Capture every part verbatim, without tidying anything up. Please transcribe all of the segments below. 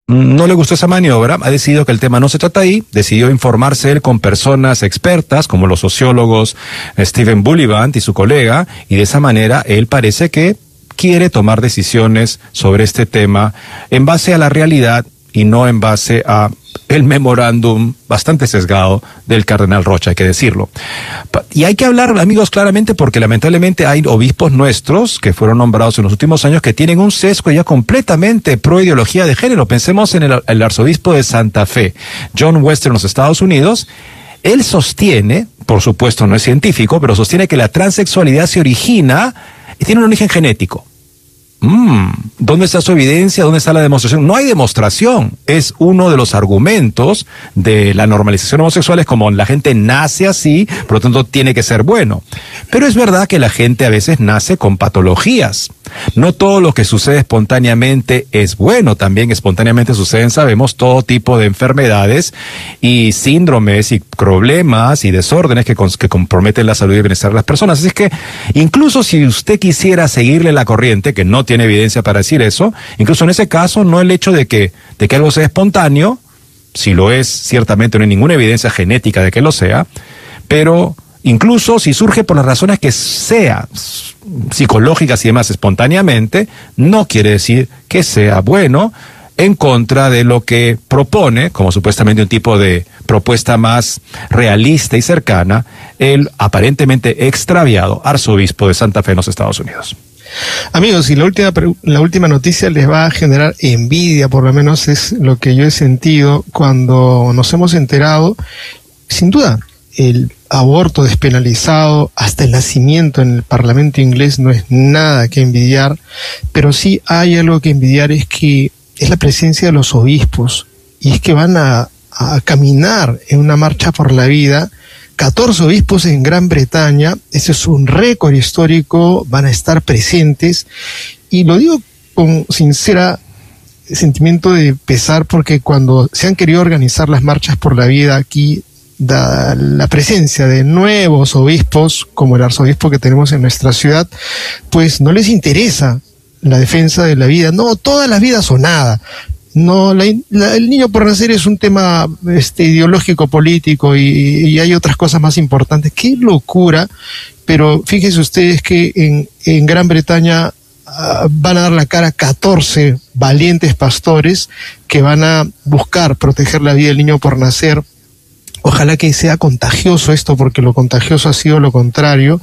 no le gustó esa maniobra, ha decidido que el tema no se trata ahí, decidió informarse él con personas expertas como los sociólogos Stephen Bullivant y su colega, y de esa manera él parece que quiere tomar decisiones sobre este tema en base a la realidad y no en base a el memorándum bastante sesgado del cardenal Rocha, hay que decirlo. Y hay que hablar, amigos, claramente, porque lamentablemente hay obispos nuestros que fueron nombrados en los últimos años que tienen un sesgo ya completamente pro ideología de género. Pensemos en el, el arzobispo de Santa Fe, John Wester, en los Estados Unidos. Él sostiene, por supuesto no es científico, pero sostiene que la transexualidad se origina y tiene un origen genético. Mm, ¿Dónde está su evidencia? ¿Dónde está la demostración? No hay demostración. Es uno de los argumentos de la normalización homosexual, es como la gente nace así, por lo tanto tiene que ser bueno. Pero es verdad que la gente a veces nace con patologías. No todo lo que sucede espontáneamente es bueno. También espontáneamente suceden, sabemos, todo tipo de enfermedades y síndromes y problemas y desórdenes que, que comprometen la salud y el bienestar de las personas. Así es que incluso si usted quisiera seguirle la corriente, que no tiene evidencia para decir eso, incluso en ese caso no el hecho de que, de que algo sea espontáneo, si lo es, ciertamente no hay ninguna evidencia genética de que lo sea, pero incluso si surge por las razones que sea, psicológicas y demás, espontáneamente, no quiere decir que sea bueno, en contra de lo que propone, como supuestamente un tipo de propuesta más realista y cercana, el aparentemente extraviado arzobispo de Santa Fe en los Estados Unidos. Amigos, y la última, la última noticia les va a generar envidia, por lo menos es lo que yo he sentido cuando nos hemos enterado, sin duda, el aborto despenalizado hasta el nacimiento en el Parlamento inglés no es nada que envidiar, pero sí hay algo que envidiar, es que es la presencia de los obispos, y es que van a, a caminar en una marcha por la vida. catorce obispos en Gran Bretaña, ese es un récord histórico, van a estar presentes, y lo digo con sincera sentimiento de pesar, porque cuando se han querido organizar las marchas por la vida aquí, da la presencia de nuevos obispos, como el arzobispo que tenemos en nuestra ciudad, pues no les interesa la defensa de la vida. No, todas las vidas o nada. No, la, la, el niño por nacer es un tema este, ideológico, político, y, y hay otras cosas más importantes. ¡Qué locura! Pero fíjense ustedes que en, en Gran Bretaña uh, van a dar la cara catorce valientes pastores que van a buscar proteger la vida del niño por nacer. Ojalá que sea contagioso esto, porque lo contagioso ha sido lo contrario,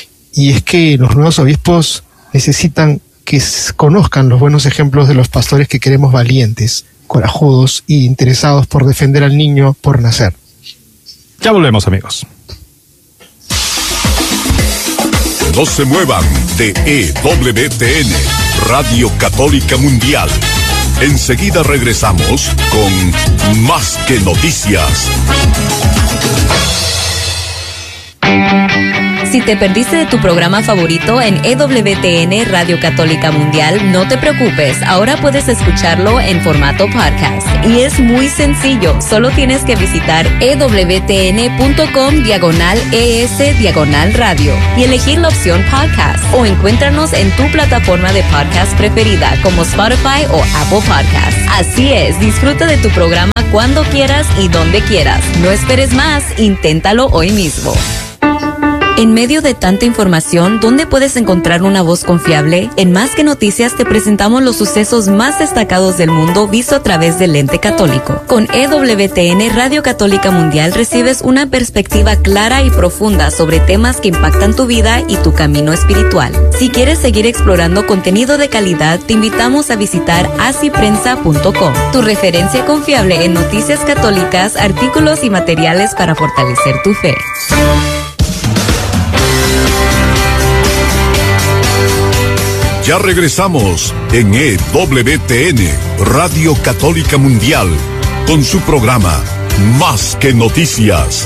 y es que los nuevos obispos necesitan que conozcan los buenos ejemplos de los pastores que queremos valientes, corajudos y interesados por defender al niño por nacer. Ya volvemos, amigos. No se muevan de E W T N, Radio Católica Mundial. Enseguida regresamos con Más que Noticias. Si te perdiste de tu programa favorito en E W T N Radio Católica Mundial, no te preocupes, ahora puedes escucharlo en formato podcast. Y es muy sencillo, solo tienes que visitar ewtn.com diagonal ES diagonal radio y elegir la opción podcast, o encuéntranos en tu plataforma de podcast preferida como Spotify o Apple Podcasts. Así es, disfruta de tu programa cuando quieras y donde quieras. No esperes más, inténtalo hoy mismo. En medio de tanta información, ¿dónde puedes encontrar una voz confiable? En Más que Noticias te presentamos los sucesos más destacados del mundo visto a través del lente católico. Con E W T N Radio Católica Mundial recibes una perspectiva clara y profunda sobre temas que impactan tu vida y tu camino espiritual. Si quieres seguir explorando contenido de calidad, te invitamos a visitar así prensa punto com, tu referencia confiable en noticias católicas, artículos y materiales para fortalecer tu fe. Ya regresamos en E W T N, Radio Católica Mundial, con su programa Más que Noticias.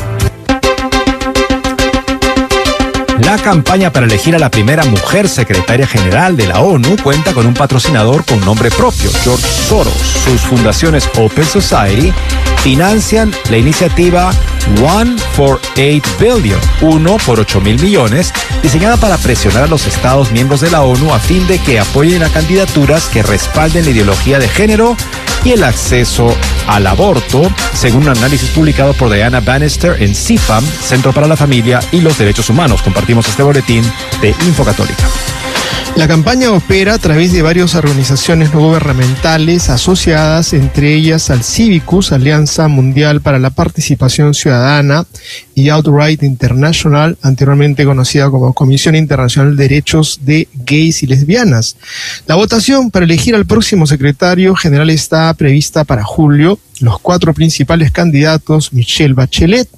La campaña para elegir a la primera mujer secretaria general de la ONU cuenta con un patrocinador con nombre propio, George Soros. Sus fundaciones Open Society financian la iniciativa One for Eight Billion, uno por ocho mil millones, diseñada para presionar a los estados miembros de la ONU a fin de que apoyen a candidaturas que respalden la ideología de género y el acceso al aborto, según un análisis publicado por Diana Bannister en C I F A M, Centro para la Familia y los Derechos Humanos. Compartimos este boletín de Infocatólica. La campaña opera a través de varias organizaciones no gubernamentales asociadas, entre ellas al Civicus, Alianza Mundial para la Participación Ciudadana, y Outright International, anteriormente conocida como Comisión Internacional de Derechos de Gays y Lesbianas. La votación para elegir al próximo secretario general está prevista para julio. Los cuatro principales candidatos: Michelle Bachelet,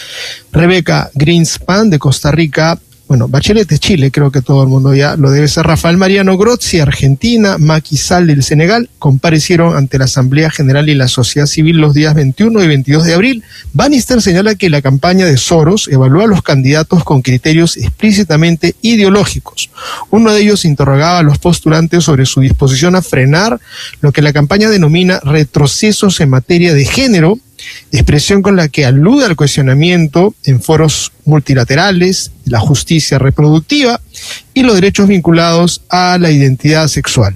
Rebecca Greenspan de Costa Rica, bueno, Bachelet de Chile, creo que todo el mundo ya lo debe ser, Rafael Mariano Grossi, Argentina, Macky Sall del Senegal, comparecieron ante la Asamblea General y la sociedad civil los días veintiuno y veintidós de abril. Bannister señala que la campaña de Soros evalúa a los candidatos con criterios explícitamente ideológicos. Uno de ellos interrogaba a los postulantes sobre su disposición a frenar lo que la campaña denomina retrocesos en materia de género, expresión con la que alude al cuestionamiento en foros multilaterales, la justicia reproductiva y los derechos vinculados a la identidad sexual.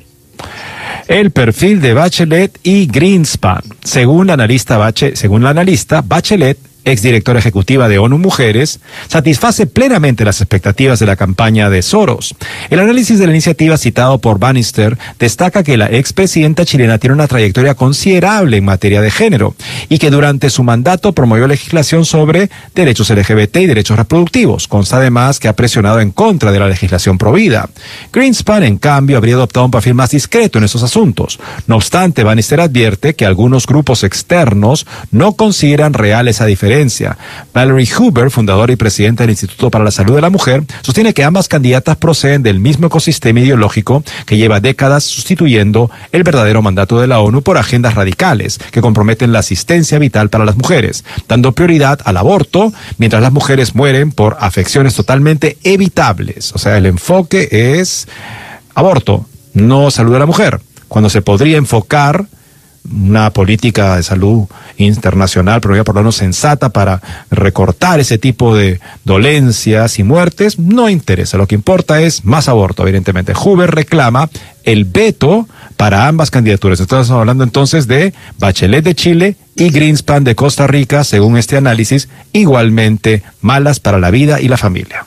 El perfil de Bachelet y Greenspan. Según la analista, Bache, según la analista Bachelet, exdirectora ejecutiva de ONU Mujeres, satisface plenamente las expectativas de la campaña de Soros. El análisis de la iniciativa citado por Bannister destaca que la expresidenta chilena tiene una trayectoria considerable en materia de género y que durante su mandato promovió legislación sobre derechos L G B T y derechos reproductivos. Consta además que ha presionado en contra de la legislación provida. Greenspan, en cambio, habría adoptado un perfil más discreto en esos asuntos. No obstante, Bannister advierte que algunos grupos externos no consideran real esa diferencia. Valerie Huber, fundadora y presidenta del Instituto para la Salud de la Mujer, sostiene que ambas candidatas proceden del mismo ecosistema ideológico que lleva décadas sustituyendo el verdadero mandato de la ONU por agendas radicales que comprometen la asistencia vital para las mujeres, dando prioridad al aborto mientras las mujeres mueren por afecciones totalmente evitables. O sea, el enfoque es aborto, no salud de la mujer, cuando se podría enfocar una política de salud internacional, pero ya por lo menos sensata, para recortar ese tipo de dolencias y muertes. No interesa, lo que importa es más aborto, evidentemente. Huber reclama el veto para ambas candidaturas. Estamos hablando entonces de Bachelet de Chile y Greenspan de Costa Rica, según este análisis, igualmente malas para la vida y la familia.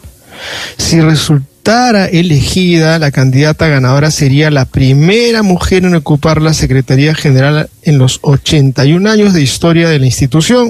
Si resultara elegida, la candidata ganadora sería la primera mujer en ocupar la Secretaría General en los ochenta y un años de historia de la institución.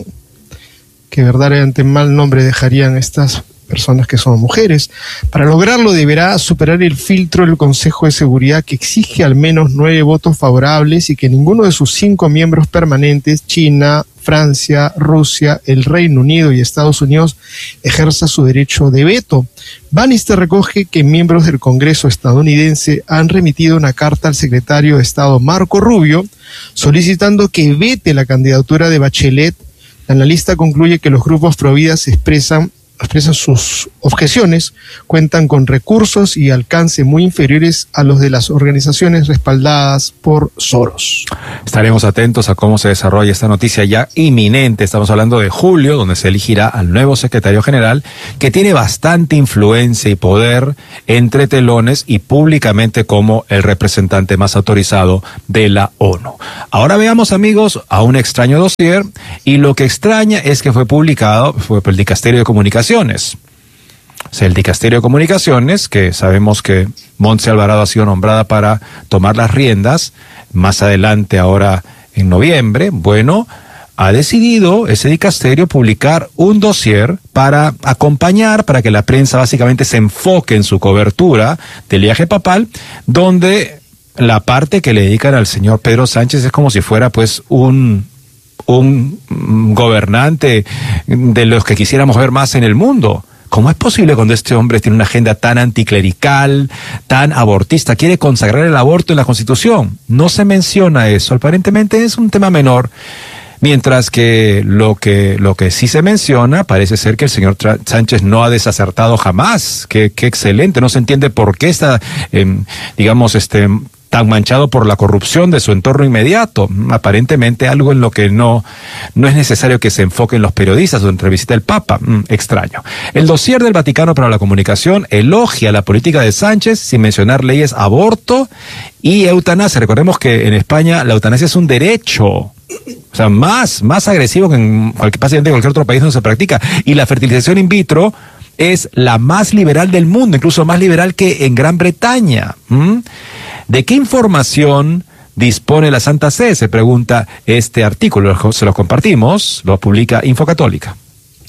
Que verdaderamente mal nombre dejarían estas personas que son mujeres. Para lograrlo deberá superar el filtro del Consejo de Seguridad, que exige al menos nueve votos favorables y que ninguno de sus cinco miembros permanentes, China, Francia, Rusia, el Reino Unido y Estados Unidos, ejerza su derecho de veto. Bannister recoge que miembros del Congreso estadounidense han remitido una carta al secretario de Estado Marco Rubio solicitando que vete la candidatura de Bachelet. La analista concluye que los grupos providas expresan expresan sus objeciones, cuentan con recursos y alcance muy inferiores a los de las organizaciones respaldadas por Soros. Estaremos atentos a cómo se desarrolla esta noticia ya inminente. Estamos hablando de julio, donde se elegirá al nuevo secretario general, que tiene bastante influencia y poder entre telones y públicamente como el representante más autorizado de la ONU. Ahora veamos, amigos, a un extraño dossier, y lo que extraña es que fue publicado fue por el Dicasterio de Comunicaciones. O sea, el Dicasterio de Comunicaciones, que sabemos que Montse Alvarado ha sido nombrada para tomar las riendas, más adelante, ahora en noviembre, bueno, ha decidido ese dicasterio publicar un dossier para acompañar, para que la prensa básicamente se enfoque en su cobertura del viaje papal, donde la parte que le dedican al señor Pedro Sánchez es como si fuera pues un... un gobernante de los que quisiéramos ver más en el mundo. ¿Cómo es posible cuando este hombre tiene una agenda tan anticlerical, tan abortista, quiere consagrar el aborto en la Constitución? No se menciona eso, aparentemente es un tema menor. Mientras que lo que lo que sí se menciona, parece ser que el señor Tra- Sánchez no ha desacertado jamás. Qué, qué excelente, no se entiende por qué está, eh, digamos, este... tan manchado por la corrupción de su entorno inmediato, aparentemente algo en lo que no, no es necesario que se enfoquen los periodistas durante la visita del Papa, mm, extraño. El dossier del Vaticano para la Comunicación elogia la política de Sánchez sin mencionar leyes aborto y eutanasia. Recordemos que en España la eutanasia es un derecho, o sea, más, más agresivo que en cualquier, básicamente cualquier otro país donde se practica, y la fertilización in vitro es la más liberal del mundo, incluso más liberal que en Gran Bretaña. ¿Mm? ¿De qué información dispone la Santa Sede? Se pregunta este artículo, se lo compartimos, lo publica Infocatólica.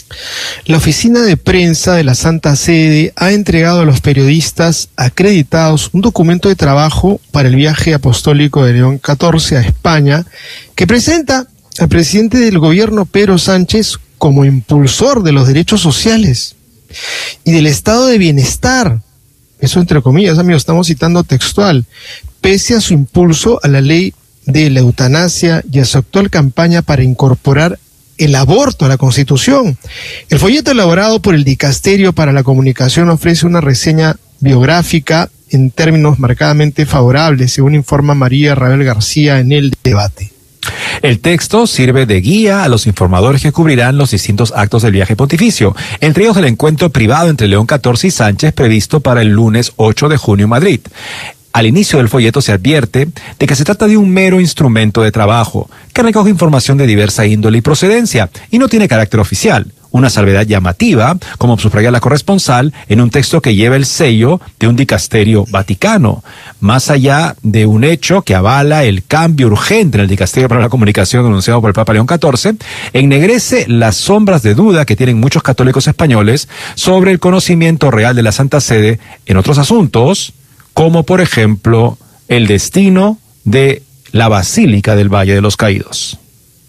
La oficina de prensa de la Santa Sede ha entregado a los periodistas acreditados un documento de trabajo para el viaje apostólico de León catorce a España, que presenta al presidente del gobierno Pedro Sánchez como impulsor de los derechos sociales y del estado de bienestar. Eso entre comillas, amigos, estamos citando textual, pese a su impulso a la ley de la eutanasia y a su actual campaña para incorporar el aborto a la Constitución. El folleto elaborado por el Dicasterio para la Comunicación ofrece una reseña biográfica en términos marcadamente favorables, según informa María Rabel García en el debate. El texto sirve de guía a los informadores que cubrirán los distintos actos del viaje pontificio, entre ellos el encuentro privado entre León catorce y Sánchez previsto para el lunes ocho de junio en Madrid. Al inicio del folleto se advierte de que se trata de un mero instrumento de trabajo, que recoge información de diversa índole y procedencia, y no tiene carácter oficial. Una salvedad llamativa, como subraya la corresponsal, en un texto que lleva el sello de un dicasterio vaticano. Más allá de un hecho que avala el cambio urgente en el Dicasterio para la Comunicación anunciado por el Papa León catorce, ennegrece las sombras de duda que tienen muchos católicos españoles sobre el conocimiento real de la Santa Sede en otros asuntos, como por ejemplo el destino de la Basílica del Valle de los Caídos.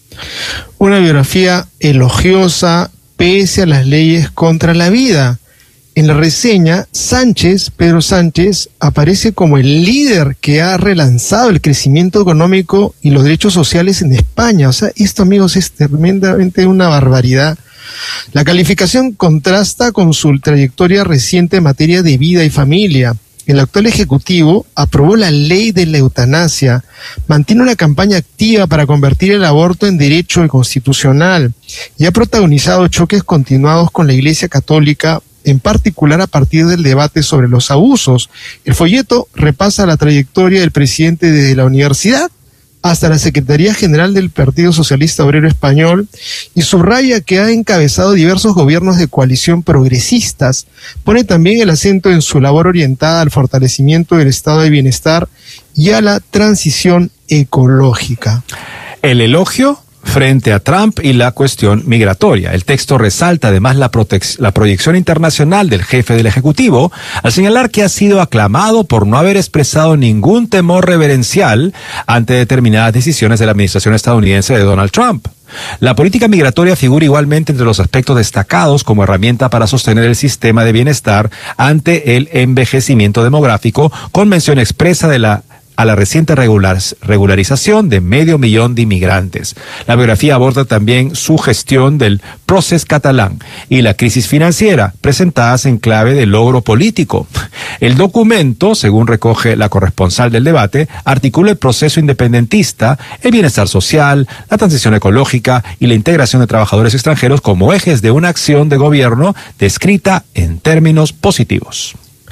Una biografía elogiosa pese a las leyes contra la vida. En la reseña, Sánchez, Pedro Sánchez, aparece como el líder que ha relanzado el crecimiento económico y los derechos sociales en España. O sea, esto, amigos, es tremendamente una barbaridad. La calificación contrasta con su trayectoria reciente en materia de vida y familia. El actual Ejecutivo aprobó la ley de la eutanasia, mantiene una campaña activa para convertir el aborto en derecho constitucional y ha protagonizado choques continuados con la Iglesia Católica, en particular a partir del debate sobre los abusos. El folleto repasa la trayectoria del presidente desde la universidad hasta la Secretaría General del Partido Socialista Obrero Español y subraya que ha encabezado diversos gobiernos de coalición progresistas. Pone también el acento en su labor orientada al fortalecimiento del estado de bienestar y a la transición ecológica. El elogio frente a Trump y la cuestión migratoria. El texto resalta además la, la proyección internacional del jefe del Ejecutivo al señalar que ha sido aclamado por no haber expresado ningún temor reverencial ante determinadas decisiones de la administración estadounidense de Donald Trump. La política migratoria figura igualmente entre los aspectos destacados como herramienta para sostener el sistema de bienestar ante el envejecimiento demográfico, con mención expresa de la a la reciente regular, regularización de medio millón de inmigrantes. La biografía aborda también su gestión del Procés catalán y la crisis financiera, presentadas en clave de logro político. El documento, según recoge la corresponsal del debate, articula el proceso independentista, el bienestar social, la transición ecológica y la integración de trabajadores extranjeros como ejes de una acción de gobierno descrita en términos positivos.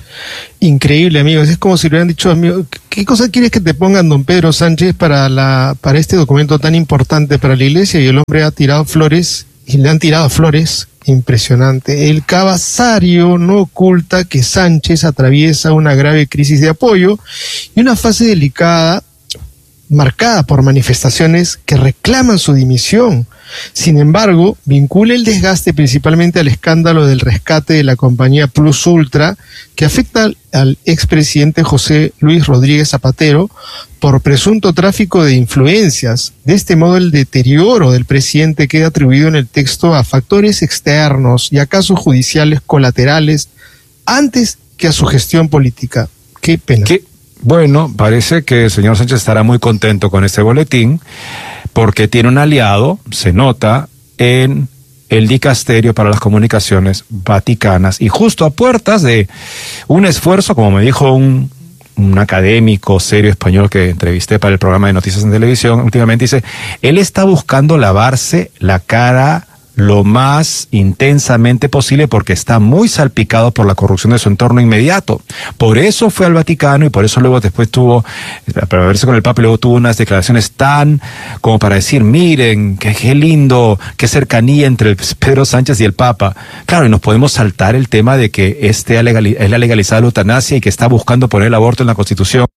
Increíble, amigos. Es como si le hubieran dicho, amigo, ¿qué cosa quieres que te pongan, don Pedro Sánchez, para la para este documento tan importante para la Iglesia? Y el hombre ha tirado flores, y le han tirado flores. Impresionante. El cabazario no oculta que Sánchez atraviesa una grave crisis de apoyo y una fase delicada marcada por manifestaciones que reclaman su dimisión. Sin embargo, vincula el desgaste principalmente al escándalo del rescate de la compañía Plus Ultra, que afecta al, al expresidente José Luis Rodríguez Zapatero por presunto tráfico de influencias. De este modo, el deterioro del presidente queda atribuido en el texto a factores externos y a casos judiciales colaterales antes que a su gestión política. Qué pena. ¿Qué? Bueno, parece que el señor Sánchez estará muy contento con este boletín porque tiene un aliado, se nota, en el Dicasterio para las Comunicaciones Vaticanas y justo a puertas de un esfuerzo, como me dijo un un académico serio español que entrevisté para el programa de noticias en televisión últimamente, dice, él está buscando lavarse la cara lo más intensamente posible porque está muy salpicado por la corrupción de su entorno inmediato. Por eso fue al Vaticano y por eso luego después tuvo, para verse con el Papa, luego tuvo unas declaraciones tan como para decir, miren, qué, qué lindo, qué cercanía entre Pedro Sánchez y el Papa. Claro, y nos podemos saltar el tema de que este es la legalizada la eutanasia y que está buscando poner el aborto en la Constitución.